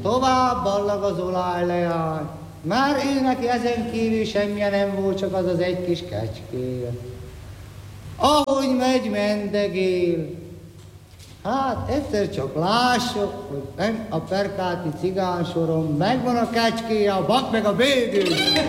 tovább ballag az olajleány. Már ő neki ezen kívül semmilyen nem volt, csak az egy kis kecskéje. Ahogy megy, mendegél. Hát egyszer csak lássuk, hogy a perkáti cigánsoron megvan a kecskéje, a bak meg a bégő.